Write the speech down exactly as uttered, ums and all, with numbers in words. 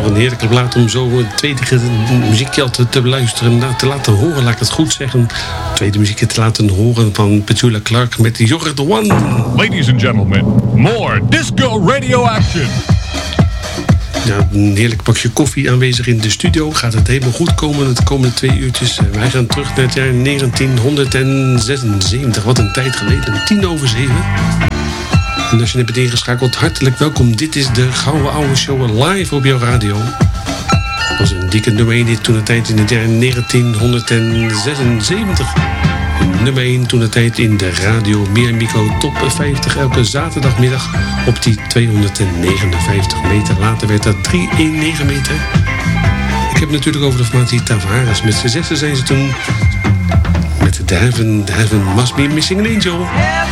toch een heerlijke plaat om zo een tweede muziekje te, te beluisteren, te laten horen, laat ik het goed zeggen. Tweede muziekje te laten horen van Petula Clark met You're the One. Ladies and gentlemen, more disco radio action. Ja, een heerlijk pakje koffie aanwezig in de studio. Gaat het helemaal goed komen de komende twee uurtjes. Wij gaan terug naar het jaar negentienhonderdzesenzeventig. Wat een tijd geleden. Tien over zeven. En als je net bent ingeschakeld, hartelijk welkom. Dit is de Gouden Oude Show live op jouw radio. Dat was een dikke nummer één toen de tijd in het jaar negentienhonderdzesenzeventig. Nummer één toen de tijd in de Radio Miramico Top vijftig. Elke zaterdagmiddag op die tweehonderdnegenenvijftig meter. Later werd dat driehonderdnegen meter. Ik heb het natuurlijk over de formatie Tavares. Met z'n zessen zijn ze toen met de Heaven, Heaven Must Be Missing an Angel.